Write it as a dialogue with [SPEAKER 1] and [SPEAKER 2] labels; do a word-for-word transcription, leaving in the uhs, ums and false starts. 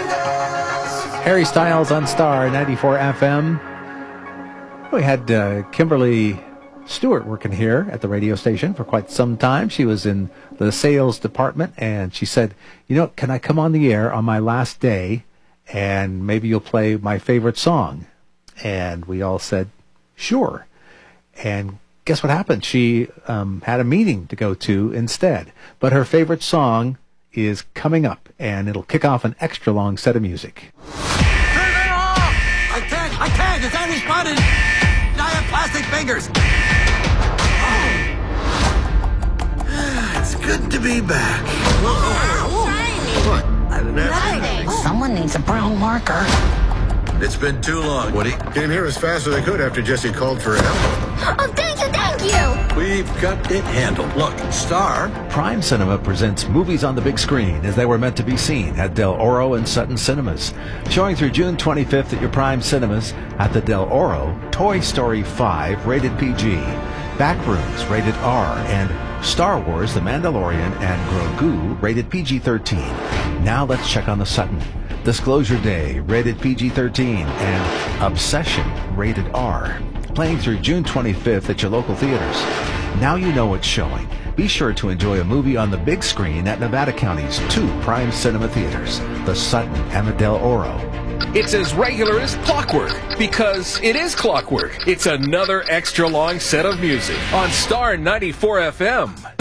[SPEAKER 1] Harry Styles on Star ninety-four F M. We had uh, Kimberly Stewart working here at the radio station for quite some time. She was in the sales department, and she said, you know, can I come on the air on my last day, and maybe you'll play my favorite song? And we all said, sure. And guess what happened? She um, had a meeting to go to instead. But her favorite song is coming up, and it'll kick off an extra long set of music.
[SPEAKER 2] Turn it off! I can't, I can't, it's anti-spotted! I have plastic fingers! Oh. It's good to be back. What? I didn't have anything.
[SPEAKER 3] Someone needs a brown marker.
[SPEAKER 2] It's been too long, Woody.
[SPEAKER 4] Came here as fast as I could after Jesse called for help.
[SPEAKER 3] Oh, thank you, thank you!
[SPEAKER 2] We've got it handled. Look, Star.
[SPEAKER 1] Prime Cinema presents movies on the big screen as they were meant to be seen at Del Oro and Sutton Cinemas. Showing through June twenty-fifth at your Prime Cinemas at the Del Oro, Toy Story five, rated P G, Backrooms, rated R, and Star Wars, The Mandalorian, and Grogu, rated P G thirteen. Now let's check on the Sutton. Disclosure Day, rated P G thirteen, and Obsession, rated R. Playing through June twenty-fifth at your local theaters. Now you know what's showing. Be sure to enjoy a movie on the big screen at Nevada County's two Prime Cinema theaters, the Sutton and the Del Oro.
[SPEAKER 5] It's as regular as clockwork, because it is clockwork. It's another extra long set of music on Star ninety-four F M.